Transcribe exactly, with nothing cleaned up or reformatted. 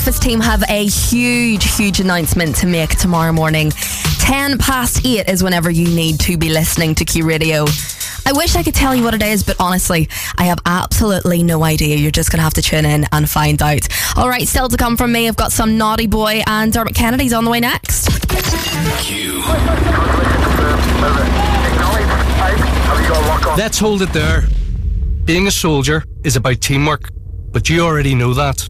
Breakfast team have a huge, huge announcement to make tomorrow morning. Ten past eight is whenever you need to be listening to Q Radio. I wish I could tell you what it is, but honestly, I have absolutely no idea. You're just going to have to tune in and find out. All right, still to come from me, I've got some Naughty Boy, and Dermot Kennedy's on the way next. Q. Let's hold it there. Being a soldier is about teamwork, but you already know that.